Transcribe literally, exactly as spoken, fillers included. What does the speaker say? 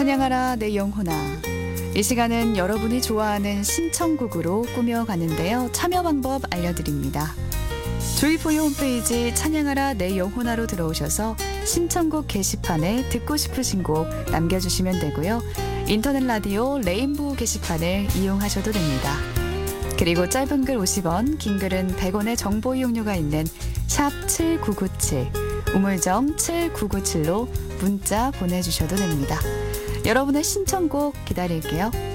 찬양하라 내 영혼아. 이 시간은 여러분이 좋아하는 신청곡으로 꾸며가는데요. 참여 방법 알려드립니다. 조이포유 홈페이지 찬양하라 내 영혼아로 들어오셔서 신청곡 게시판에 듣고 싶으신 곡 남겨주시면 되고요. 인터넷 라디오 레인보우 게시판을 이용하셔도 됩니다. 그리고 짧은 글 오십 원, 긴 글은 백 원의 정보 이용료가 있는 샵 칠구구칠, 우물정 칠구구칠로 문자 보내주셔도 됩니다. 여러분의 신청곡 기다릴게요.